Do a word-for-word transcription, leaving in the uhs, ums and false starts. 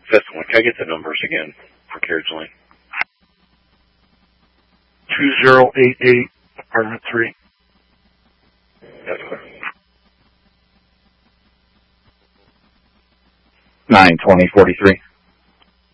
Fifth one. Can I get the numbers again for Carriage Lane? two zero eight eight, apartment three. That's clear. nine twenty forty-three.